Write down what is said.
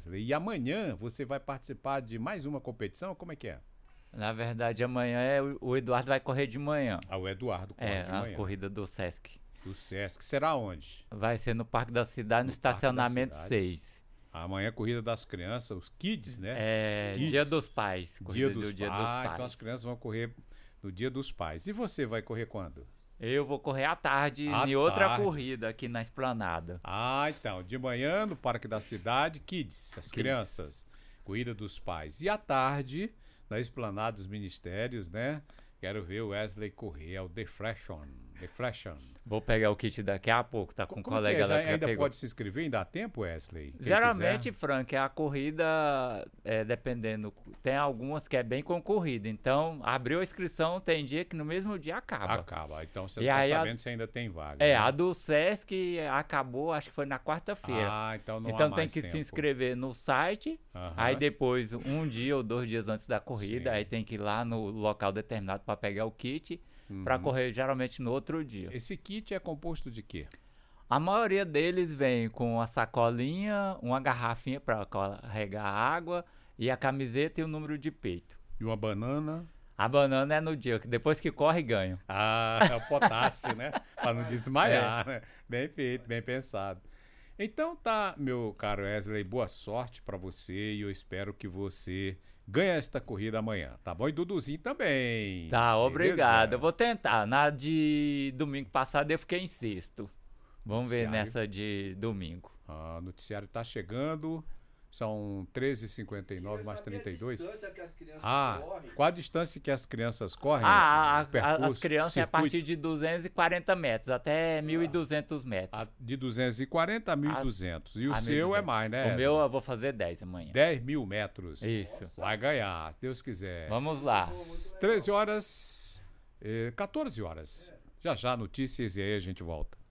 Wesley. E amanhã você vai participar de mais uma competição? Como é que é? Na verdade, amanhã o Eduardo vai correr de manhã. Ah, o Eduardo corre de A manhã. corrida do Sesc. Do Sesc. Será onde? Vai ser no Parque da Cidade, no estacionamento 6. Amanhã é corrida das crianças, os kids, né? Kids. Dia dos Pais. Dia dos Pais. Então as crianças vão correr no Dia dos Pais. E você vai correr quando? Eu vou correr à tarde em outra corrida aqui na Esplanada. Então, de manhã no Parque da Cidade, kids, as crianças, corrida dos pais. E à tarde, na Esplanada dos Ministérios, né? Quero ver o Wesley correr, é o The Freshen. Vou pegar o kit daqui a pouco, tá com um colega lá que ainda pegou. pode se inscrever? Ainda dá tempo, Wesley? Geralmente, Frank, a corrida, dependendo, tem algumas que é bem concorrida. Então, abriu a inscrição, tem dia que no mesmo dia acaba. Então você não tá sabendo se ainda tem vaga. Né? A do Sesc acabou, acho que foi na quarta-feira. Então não há Então mais tem que tempo. se inscrever no site, aí depois, um dia ou 2 dias antes da corrida, aí tem que ir lá no local determinado para pegar o kit, para correr geralmente no outro dia. Esse kit é composto de quê? A maioria deles vem com a sacolinha, uma garrafinha para carregar água e a camiseta e o número de peito. E uma banana? A banana é no dia, que depois que corre ganha. É o potássio, né? Para não desmaiar, né? Bem feito, bem pensado. Então tá, meu caro Wesley, boa sorte para você e eu espero que você ganhe esta corrida amanhã, tá bom? E Duduzinho também. Tá, obrigado. Eu vou tentar. Na de domingo passado eu fiquei em sexto. Vamos ver nessa de domingo. O noticiário tá chegando. São 13h59 mais 32. Qual a distância que as crianças correm? Qual a distância que as crianças correm? As crianças é a partir de 240 metros até 1.200 metros. De 240 a 1.200. E o seu 1.200. É mais, né? O meu eu vou fazer 10 amanhã. 10.000 metros. Isso. Vai ganhar, se Deus quiser. Vamos lá. 13 horas, 14 horas. Já notícias e aí a gente volta.